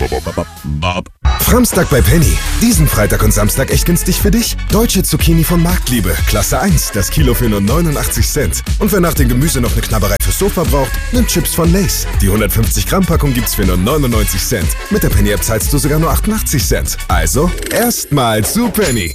Framstag bei Penny. Diesen Freitag und Samstag echt günstig für dich. Deutsche Zucchini von Marktliebe. Klasse 1. Das Kilo für nur 89 Cent. Und wer nach dem Gemüse noch eine Knabberei fürs Sofa braucht, nimmt Chips von Lay's. Die 150 Gramm Packung gibt's für nur 99 Cent. Mit der Penny App zahlst du sogar nur 88 Cent. Also, erstmal zu Penny.